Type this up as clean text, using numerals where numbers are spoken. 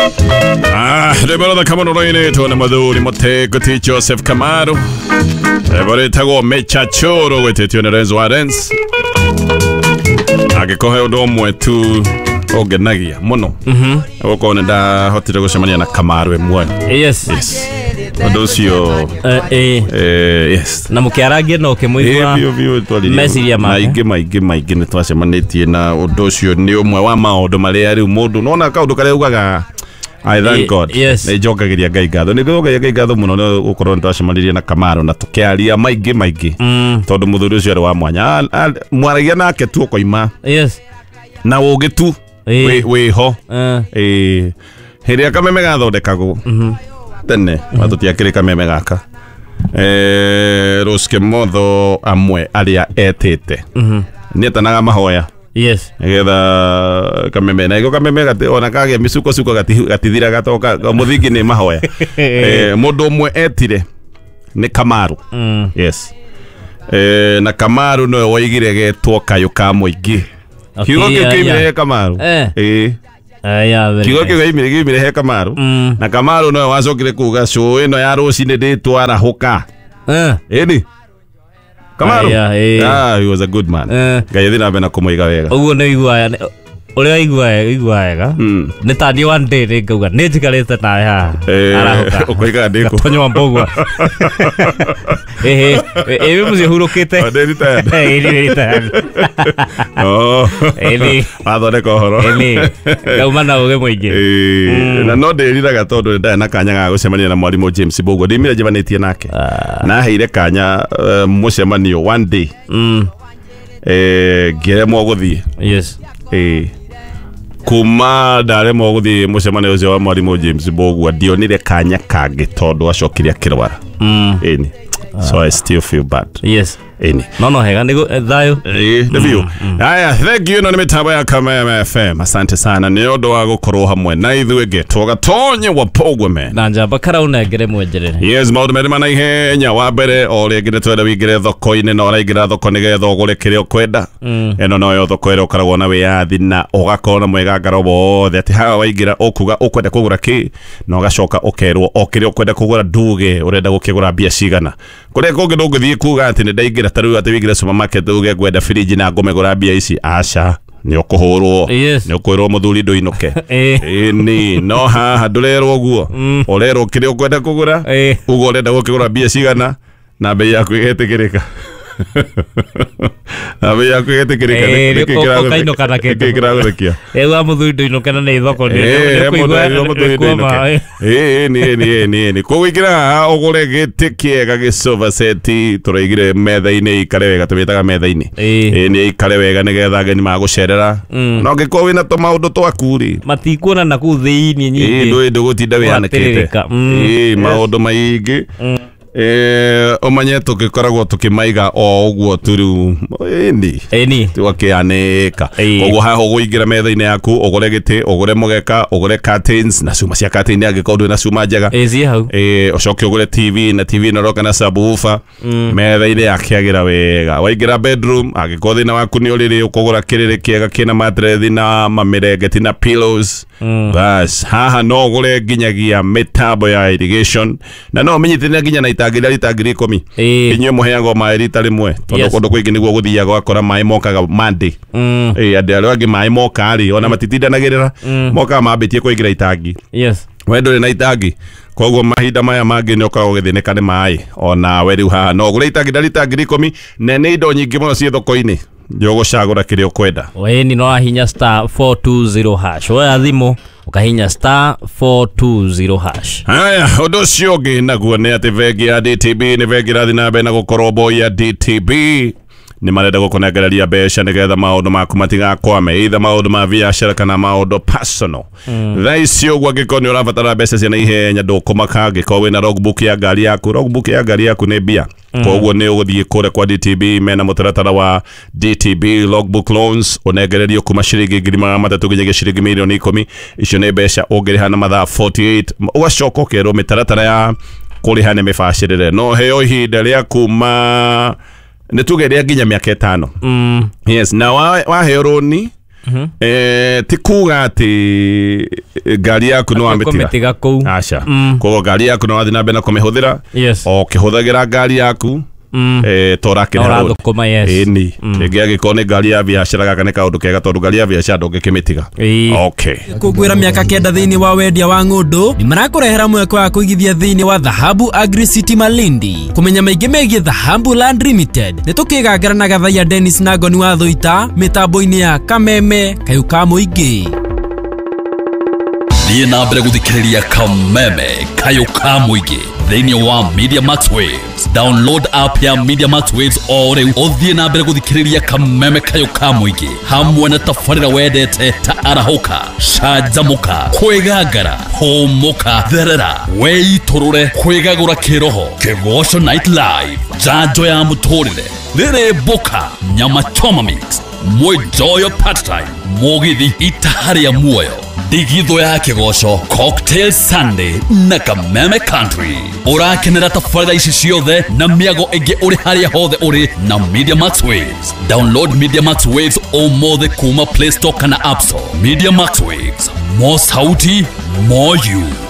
Rebora Kamaru Raine to Namaduri Mote Guti Joseph Kamaru. Rebora Tago Mecha Choro with it, Renzo Arens. Agekohe Odomwe to Ogenagia Mono. Oko na hotiro shamania na Kamaru mwa. Yes. Yes. Odosio yes. Na mukiaragie no kemuigwa. Message ya maige ne twasemanetie na Odosio ni umwe wa maondo maria ari mundu nona kaundu kare ugaga I thank God. Yes. Ne jokagiria Ngai gatho. Ni jokagiria Ngai gatho muno no ukorwo twacemanirie na Kamaru na tukiaria maige. Tondu muthuri ucio ari wa mwanya. Mwaragia nake tu koima. Yes. Na ugitu we ho. Hiria kameme gathondekagwo. Tene watutiakire kameme gaka. Roske motho amwe aria etete. Nitanaga mahoya. Yes. Getha kameme na kameme gati ona kage misuko suko gatithira gatoka muthingi ni mahoya. Mundu umwe etire ni Kamaru. Yes. Na Kamaru no waigire getwo kayo ka muingi. Kiugo kĩimire Kamaru. Kiugo kĩimire he Kamaru. Na Kamaru no wacokire kuga show ino ya rucine nditwara huka. Eni Kamaru. He was a good man. Ngai thina bena kumuiga wega. Uguo no igua uri igua wega. Ni tani one day ngauga ni njikarite na ha. Arahuka. Ukoiga ndiko. Tonyo mbogwa. Ewe muzi hurukite. Nderi tayari. Eli. Athone kohoro. Eli. Gauma na uge muingi. Na no ndiriraga tondu ndaya na kanya ga gucemania na mwarimu James Bogo. Ndimire jivanetie nake. Na heire kanya mucemanio one day. Ngiremwo guthie. Yes. Kuma ndaremwo guthie mucemanio ucio wa mwarimu James Bogo ndionire kanya kange tondu acokiria kirwara. Eni. So I still feel bad. Yes. Eni. No hega nigo thayo. The view. Aya, thank you no ni mitaba ya Kameme FM. Asante sana ni ondo wa gukorwo hamwe na ithuĩ ngetwoga tonye wa Pogwe na njamba karauna ngere mwenjerere. Yes, maundu merima na ihenya wa mbere o rĩngĩ twenda wĩingĩre thoko-inĩ na ũraingĩra thoko nĩgetha ũgũre kĩrĩa ũkwenda. Ĩno noyo thoko ĩrĩa ũkoragwo na wĩyathi na ũgakorwo na mwĩgangaro wothe atĩ haha waingĩra ũkuga ũkwenda kũgũra kĩ na ũgacoka ũkerwo o kĩrĩa ũkwenda kũgũra nduge ũrenda gũkĩgũra mbia cigana. Kũrĩa kũngĩ ndũngĩthiĩ kuga atĩ nĩ ndaingĩra tarĩu atĩ wĩingĩre supermarket uge gwenda fridge na ngũmegũra mbia ici aca ni ukuhurwo ni ukwirwo muthuri nduinuke ni no haha ndurerwo guo urerwo kiri ukwenda kugura ugo urenda gukigura mbia cigana na bei yaku igetikirika na bei yaku igetikirika kaino kana kete kiragurekia ewa muthuri nduinuke na ni thoko ni ni kuwikira ugure giti kiega gisofa seti turaigire metha-ini ikare wega tubitaga metha-ini ni ikare wega nigetha ageni magucerera no ngikwo wina to maundu twakuri matikuona na ku thiini nyingi ndu gutinda wianekete maundu maingi omanye tukikoragwo tukimaiga o uguo turu eni tukianika uguo haho guingira metha-ini yaku ugure giti ugure mugeka ugure curtains na cuma cia curtain agikorwo na cuma njega hau ucoke ugure TV na TV naroka na subwoofer metha-ini yakiagira wega waingira bedroom agikorwo thina waku ni uriri ukugura kiriri kiega kina mattress na mamirengeti na pillows bas haha no ugure nginyagia mitambo ya irrigation na no menyithire nginya na itangira litagiri 10 inywe muheago mai rita rimwe tondu kundu kwingi niguo guthiaga akora mai mokaga Monday ande arwagi mai moka ari ona matitindanagirira moka mambitie kuingira itangi wendo na itangi koguo mahinda maya mangi ni ukoragwo githinika ni mai ona we riu haha no ugure itangi litagiri 10 na ni indo nyingi muno cie thoko-ini gucagura kiria ukwenda weni no ahinya *420# oya thimo ukahinya *420#. Haya undu ucio ungi naguo ni ati vengi ya DTB ni vengi rathi na mbere na gukorwo boy ya DTB ni marenda gukunengereria mbeca nigetha maundu maku matigakwame either maundu ma biashara kana maundu personal thaici uguo angĩkorwo nĩ ũrabatara mbeca cia naihenya ndũkũmaka angĩkorwo wĩna logbook ya ngari yaku nĩ mbia koguo nĩ ũgũthiĩ kũrĩa kwa DTB mena mũtaratara wa DTB logbook loans ũnengererio kuma ciringi 300,000 nginyagia ciringi 10,000,000 icio nĩ mbeca ũngĩrĩha na mathaa 48 ũgacoka ũkerwo mĩtaratara ya kũrĩha nĩ mĩbacĩrĩre no heo ihinda rĩa kuma nitugeria nginya miaka 5 yes na waheo roni ti kuga ati ngari yaku no ametiga acha kogo ngari yaku no athina bena kumihuthira o kihuthagira ngari yaku torakira koma ni ngigikone ngari ya biashara gaka ne kaundu kega tondu ngari ya biashara ndungikimitiga okay kugwira miaka kenda thiini wa wendia wa ngundu ni marakurehera mweke wa kuigithia thiini wa Dhahabu Agri City Malindi kumenya maingi megie Dhahabu Land Limited ni tukigangara na Gathaiya Dennis na Ngoni wa Thuita mitambo-ini ya Kameme Kayuka Muingi Thiĩ na mbere gũthikĩrĩria Kameme Kayuka Muingi thĩinĩ wa Media Max Waves. Download app ya Media Max Waves o rĩu ũthiĩ na mbere gũthikĩrĩria Kameme Kayuka Muingi hamwe na tabarĩra wendete ta arahũka, canjamũka, kwĩgangara, hũmũka, therera, weitũrũre, kwĩgagũra kĩroho, Kĩgoco Night Live, njanjo ya mũtũrĩre, rĩrĩmbũka, nyama choma mix, Mwenjoyo part time, mũgithi itaharĩa muoyo, digitho ya Kĩgoco, Cocktail Sunday na Kameme Country. Ũrakenera tabarĩra ici ciothe na mĩago ĩngĩ ũrĩ harĩa hothe ũrĩ na Media Max Waves. Download Media Max Waves ũmũthĩ kuma Play Store kana App Store. Media Max Waves, more sauti, more you.